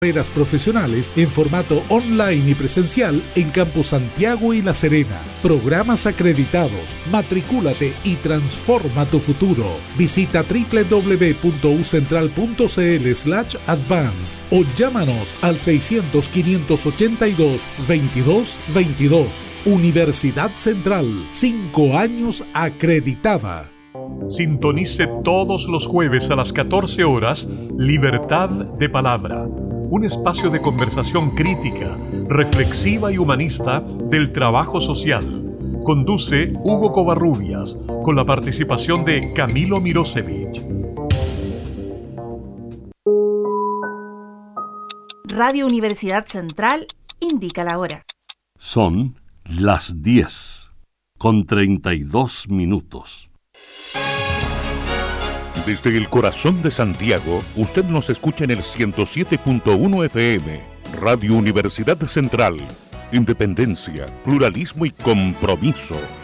carreras profesionales en formato online y presencial en Campo Santiago y La Serena. Programas acreditados. Matricúlate y transforma tu futuro. Visita www.ucentral.cl/advance o llámanos al 600-582-2222. Universidad Central, 5 años acreditada. Sintonice todos los jueves a las 14 horas Libertad de Palabra, un espacio de conversación crítica, reflexiva y humanista del trabajo social. Conduce Hugo Covarrubias, con la participación de Camilo Mirosevich. Radio Universidad Central indica la hora. Son las 10:32. Desde el corazón de Santiago, usted nos escucha en el 107.1 FM, Radio Universidad Central. Independencia, pluralismo y compromiso.